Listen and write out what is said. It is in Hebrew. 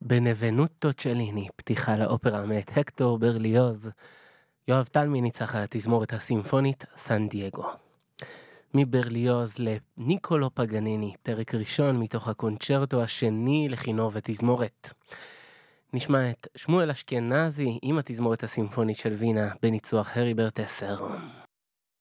בנבנוטו צ'ליני, פתיחה לאופרה מאת הקטור ברליוז. יואב תלמי ניצח על התזמורת הסימפונית סן דייגו. מברליוז לניקולו פגניני, פרק ראשון מתוך הקונצ'רטו השני לכינור ותזמורת. נשמע את שמואל אשכנזי עם התזמורת הסימפונית של וינה בניצוח הריברט 10.